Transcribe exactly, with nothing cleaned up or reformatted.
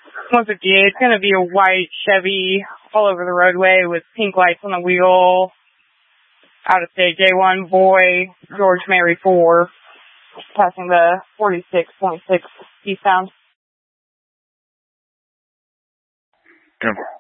one fifty-eight, it's going to be a white Chevy all over the roadway with pink lights on the wheel. Out of state, J one, boy, George Mary four, passing the forty-six point six eastbound. Yeah.